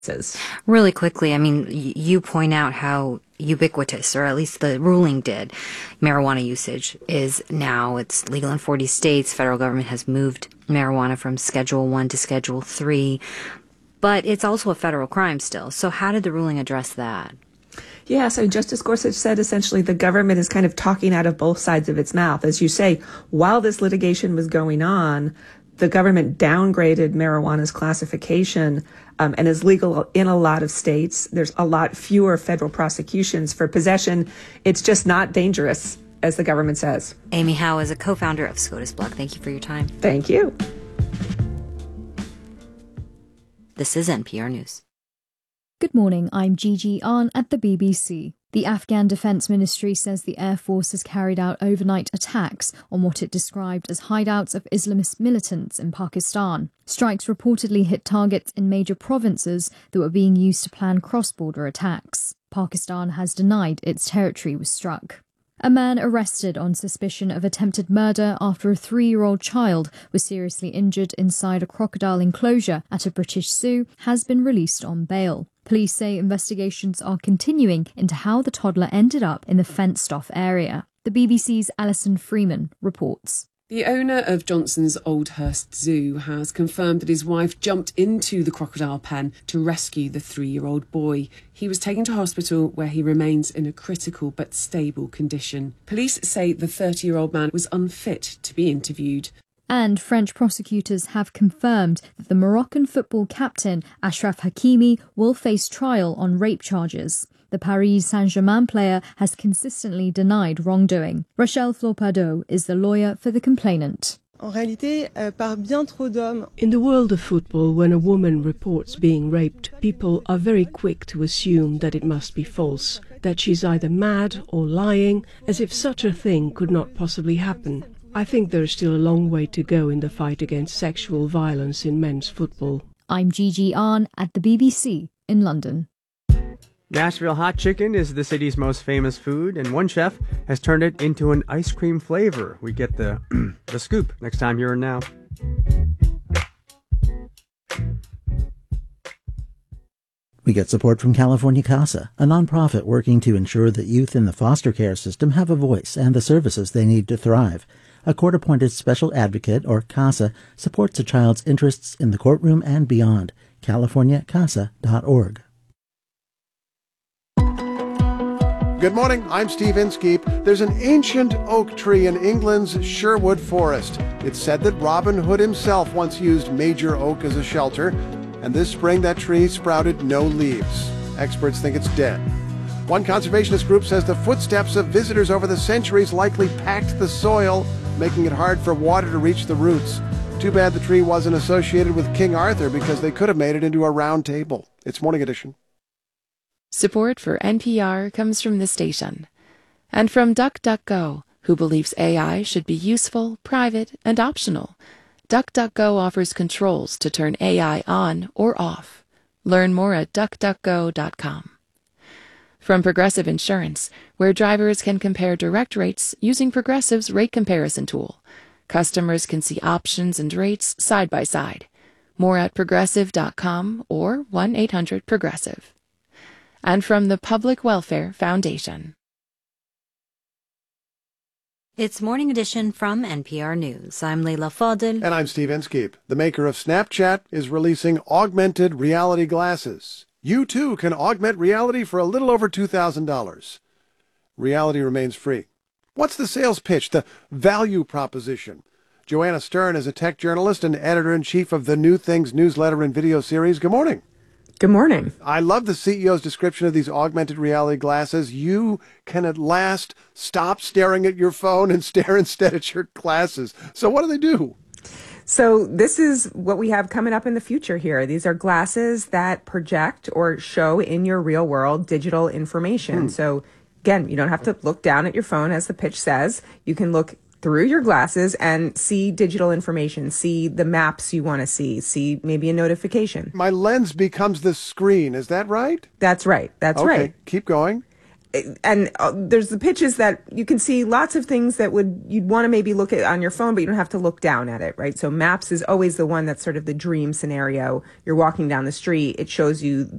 Really quickly, I mean, you point out how ubiquitous, or at least the ruling did, marijuana usage is now. It's legal in 40 states. Federal government has moved marijuana from Schedule 1 to Schedule 3. But it's also a federal crime still. So how did the ruling address that? Yeah, so Justice Gorsuch said essentially the government is kind of talking out of both sides of its mouth. As you say, while this litigation was going on, the government downgraded marijuana's classification and is legal in a lot of states. There's a lot fewer federal prosecutions for possession. It's just not dangerous, as the government says. Amy Howe is a co-founder of SCOTUS Blog. Thank you for your time. Thank you. This is NPR News. Good morning, I'm Gigi Ahn at the BBC. The Afghan Defence Ministry says the Air Force has carried out overnight attacks on what it described as hideouts of Islamist militants in Pakistan. Strikes reportedly hit targets in major provinces that were being used to plan cross-border attacks. Pakistan has denied its territory was struck. A man arrested on suspicion of attempted murder after a 3-year-old child was seriously injured inside a crocodile enclosure at a British zoo has been released on bail. Police say investigations are continuing into how the toddler ended up in the fenced-off area. The BBC's Alison Freeman reports. The owner of Johnson's Oldhurst Zoo has confirmed that his wife jumped into the crocodile pen to rescue the 3-year-old boy. He was taken to hospital where he remains in a critical but stable condition. Police say the 30-year-old man was unfit to be interviewed. And French prosecutors have confirmed that the Moroccan football captain Achraf Hakimi will face trial on rape charges. The Paris Saint-Germain player has consistently denied wrongdoing. Rachel Flopado is the lawyer for the complainant. In the world of football, when a woman reports being raped, people are very quick to assume that it must be false, that she's either mad or lying, as if such a thing could not possibly happen. I think there is still a long way to go in the fight against sexual violence in men's football. I'm Gigi Ahn at the BBC in London. Nashville hot chicken is the city's most famous food, and one chef has turned it into an ice cream flavor. We get the the scoop next time you're in Now. We get support from California CASA, a nonprofit working to ensure that youth in the foster care system have a voice and the services they need to thrive. A court-appointed special advocate, or CASA, supports a child's interests in the courtroom and beyond. CaliforniaCASA.org. Good morning, I'm Steve Inskeep. There's an ancient oak tree in England's Sherwood Forest. It's said that Robin Hood himself once used major oak as a shelter, and this spring that tree sprouted no leaves. Experts think it's dead. One conservationist group says the footsteps of visitors over the centuries likely packed the soil, making it hard for water to reach the roots. Too bad the tree wasn't associated with King Arthur, because they could have made it into a round table. It's Morning Edition. Support for NPR comes from the station and from DuckDuckGo, who believes AI should be useful, private, and optional. DuckDuckGo offers controls to turn AI on or off. Learn more at duckduckgo.com. From Progressive Insurance, where drivers can compare direct rates using Progressive's rate comparison tool. Customers can see options and rates side by side. More at progressive.com or 1-800-PROGRESSIVE. And from the Public Welfare Foundation. It's Morning Edition from NPR News. I'm Leila Fadel. And I'm Steve Inskeep. The maker of Snapchat is releasing augmented reality glasses. You, too, can augment reality for a little over $2,000. Reality remains free. What's the sales pitch, the value proposition? Joanna Stern is a tech journalist and editor-in-chief of the New Things newsletter and video series. Good morning. Good morning. I love the CEO's description of these augmented reality glasses. You can at last stop staring at your phone and stare instead at your glasses. So what do they do? So this is what we have coming up in the future here. These are glasses that project or show in your real world digital information. So again, you don't have to look down at your phone, as the pitch says. You can look through your glasses and see digital information, see the maps you want to see maybe a notification. My lens becomes the screen. Is that right? That's right. That's right. Keep going. and there's the pitches that you can see lots of things that you'd want to maybe look at on your phone, but you don't have to look down at it, right? So Maps is always the one that's sort of the dream scenario. You're walking down the street, it shows you